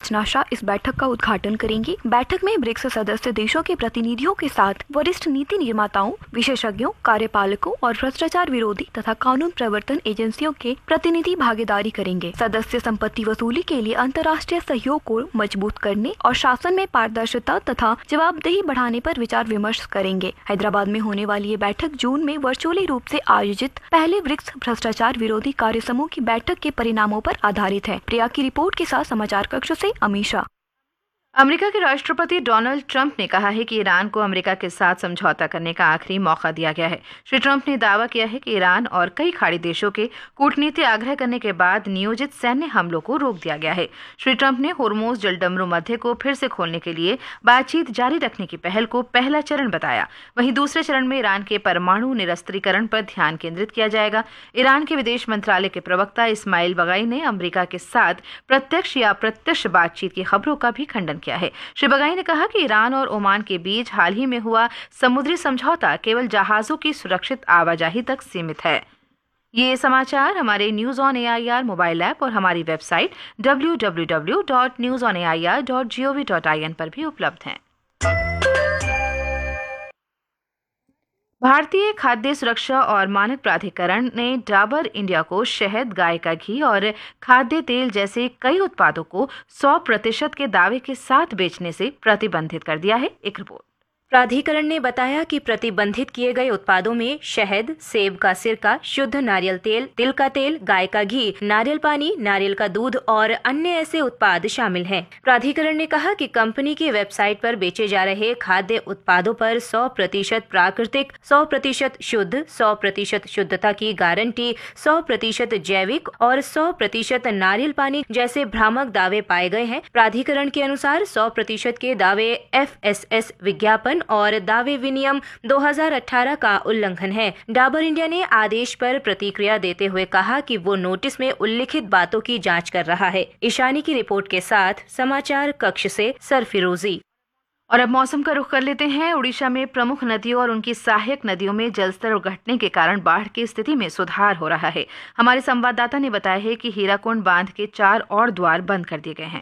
रचना शाह इस बैठक का उद्घाटन करेंगी। बैठक में ब्रिक्स सदस्य देशों के प्रतिनिधियों के साथ वरिष्ठ नीति निर्माताओं, विशेषज्ञों, कार्यपालकों और भ्रष्टाचार विरोधी तथा कानून प्रवर्तन एजेंसियों के प्रतिनिधि भागीदारी करेंगे। सदस्य संपत्ति वसूली के लिए अंतर्राष्ट्रीय सहयोग को मजबूत करने और शासन में पारदर्शिता तथा जवाबदेही बढ़ाने पर विचार विमर्श करेंगे। हैदराबाद में होने वाली ये बैठक जून में वर्चुअली रूप से आयोजित पहले ब्रिक्स भ्रष्टाचार विरोधी कार्य समूह की बैठक के परिणामों पर आधारित है। प्रिया की रिपोर्ट के साथ समाचार कक्ष से अमीशा। अमेरिका के राष्ट्रपति डोनाल्ड ट्रंप ने कहा है कि ईरान को अमेरिका के साथ समझौता करने का आखिरी मौका दिया गया है। श्री ट्रंप ने दावा किया है कि ईरान और कई खाड़ी देशों के कूटनीतिक आग्रह करने के बाद नियोजित सैन्य हमलों को रोक दिया गया है। श्री ट्रंप ने होर्मुज जलडमरू मध्य को फिर से खोलने के लिए बातचीत जारी रखने की पहल को पहला चरण बताया। वहीं दूसरे चरण में ईरान के परमाणु निरस्त्रीकरण पर ध्यान केंद्रित किया जाएगा। ईरान के विदेश मंत्रालय के प्रवक्ता इस्माइल बगाई ने अमेरिका के साथ प्रत्यक्ष या अप्रत्यक्ष बातचीत की खबरों का भी खंडन किया है। श्री बगाई ने कहा कि ईरान और ओमान के बीच हाल ही में हुआ समुद्री समझौता केवल जहाजों की सुरक्षित आवाजाही तक सीमित है। ये समाचार हमारे news on AIR mobile app और हमारी वेबसाइट www.newsonair.gov.in पर भी उपलब्ध हैं। भारतीय खाद्य सुरक्षा और मानक प्राधिकरण ने डाबर इंडिया को शहद, गाय का घी और खाद्य तेल जैसे कई उत्पादों को 100% के दावे के साथ बेचने से प्रतिबंधित कर दिया है। एक रिपोर्ट। प्राधिकरण ने बताया कि प्रतिबंधित किए गए उत्पादों में शहद, सेब का सिरका, शुद्ध नारियल तेल, तिल का तेल, गाय का घी, नारियल पानी, नारियल का दूध और अन्य ऐसे उत्पाद शामिल हैं। प्राधिकरण ने कहा कि कंपनी की वेबसाइट पर बेचे जा रहे खाद्य उत्पादों पर 100% प्राकृतिक, 100% शुद्ध, 100% शुद्धता की गारंटी, 100% जैविक और 100% नारियल पानी जैसे भ्रामक दावे पाए गए हैं। प्राधिकरण के अनुसार 100% के दावे FSS विज्ञापन और दावे विनियम 2018 का उल्लंघन है। डाबर इंडिया ने आदेश पर प्रतिक्रिया देते हुए कहा कि वो नोटिस में उल्लिखित बातों की जांच कर रहा है। ईशानी की रिपोर्ट के साथ समाचार कक्ष से सरफिरोजी। और अब मौसम का रुख कर लेते हैं। उड़ीसा में प्रमुख नदियों और उनकी सहायक नदियों में जलस्तर घटने के कारण बाढ़ की स्थिति में सुधार हो रहा है। हमारे संवाददाता ने बताया है कि हीराकुंड बांध के 4 और द्वार बंद कर दिए गए हैं।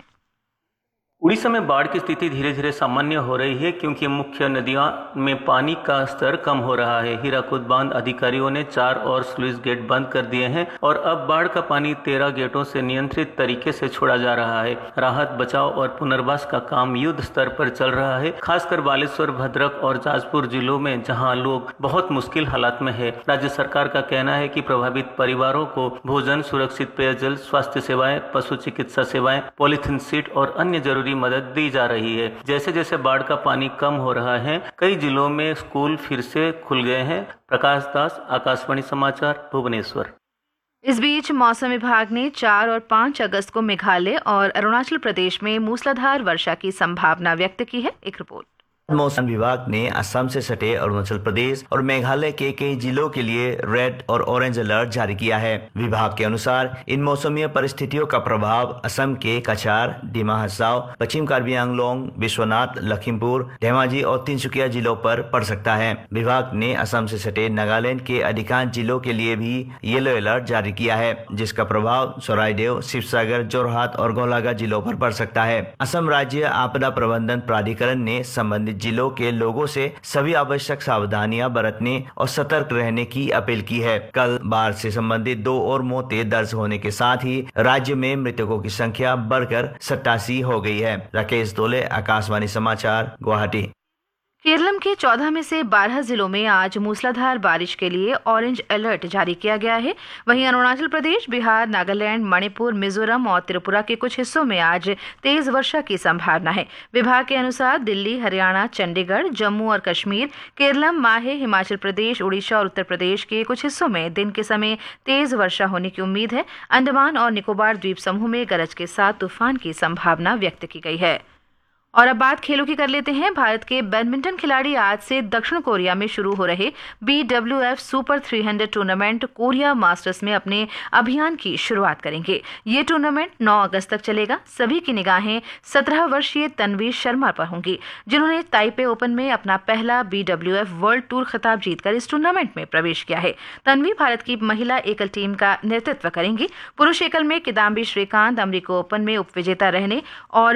उड़ीसा में बाढ़ की स्थिति धीरे धीरे सामान्य हो रही है क्योंकि मुख्य नदियों में पानी का स्तर कम हो रहा है। हीराकुद बांध अधिकारियों ने 4 और स्लुइस गेट बंद कर दिए हैं और अब बाढ़ का पानी 13 गेटों से नियंत्रित तरीके से छोड़ा जा रहा है। राहत, बचाव और पुनर्वास का काम युद्ध स्तर पर चल रहा है, खासकर बालेश्वर, भद्रक और जाजपुर जिलों में जहां लोग बहुत मुश्किल हालात में है। राज्य सरकार का कहना है कि प्रभावित परिवारों को भोजन, सुरक्षित पेयजल, स्वास्थ्य सेवाएं, पशु चिकित्सा सेवाएं, पॉलीथीन सीट और अन्य जरूरी मदद दी जा रही है। जैसे जैसे बाढ़ का पानी कम हो रहा है, कई जिलों में स्कूल फिर से खुल गए हैं। प्रकाश दास, आकाशवाणी समाचार, भुवनेश्वर। इस बीच मौसम विभाग ने 4 और 5 अगस्त को मेघालय और अरुणाचल प्रदेश में मूसलाधार वर्षा की संभावना व्यक्त की है। एक रिपोर्ट। मौसम विभाग ने असम से सटे अरुणाचल प्रदेश और मेघालय के कई जिलों के लिए रेड और ऑरेंज अलर्ट जारी किया है। विभाग के अनुसार इन मौसमीय परिस्थितियों का प्रभाव असम के कछार, डिमा हसाओ, पश्चिम कार्बी आंगलोंग, विश्वनाथ, लखीमपुर, धेमाजी और तिनसुकिया जिलों पर पड़ सकता है। विभाग ने असम से सटे नागालैंड के अधिकांश जिलों के लिए भी येलो अलर्ट जारी किया है, जिसका प्रभाव सरायदेव, शिवसागर, जोरहाट और गौलाघाट जिलों पर पड़ सकता है। असम राज्य आपदा प्रबंधन प्राधिकरण ने संबंधित जिलों के लोगों से सभी आवश्यक सावधानियां बरतने और सतर्क रहने की अपील की है। कल बाढ़ से संबंधित 2 और मौतें दर्ज होने के साथ ही राज्य में मृतकों की संख्या बढ़कर 87 हो गई है। राकेश दोले, आकाशवाणी समाचार, गुवाहाटी। केरलम के 14 में से 12 जिलों में आज मूसलाधार बारिश के लिए ऑरेंज अलर्ट जारी किया गया है। वहीं अरुणाचल प्रदेश, बिहार, नागालैंड, मणिपुर, मिजोरम और त्रिपुरा के कुछ हिस्सों में आज तेज वर्षा की संभावना है। विभाग के अनुसार दिल्ली, हरियाणा, चंडीगढ़, जम्मू और कश्मीर, केरलम, माहे, हिमाचल प्रदेश, उड़ीसा और उत्तर प्रदेश के कुछ हिस्सों में दिन के समय तेज वर्षा होने की उम्मीद है। अंडमान और निकोबार द्वीप समूह में गरज के साथ तूफान की संभावना व्यक्त की गई है। और अब बात खेलों की कर लेते हैं। भारत के बैडमिंटन खिलाड़ी आज से दक्षिण कोरिया में शुरू हो रहे BWF super 300 tournament Korea masters में अपने अभियान की शुरुआत करेंगे। ये टूर्नामेंट 9 अगस्त तक चलेगा। सभी की निगाहें 17 वर्षीय तन्वी शर्मा पर होंगी, जिन्होंने ताइपे ओपन में अपना पहला BWF वर्ल्ड टूर खिताब जीतकर इस टूर्नामेंट में प्रवेश किया है। तन्वी भारत की महिला एकल टीम का नेतृत्व करेंगी। पुरुष एकल में किदाम्बी श्रीकांत अमेरिकी ओपन में उपविजेता रहने और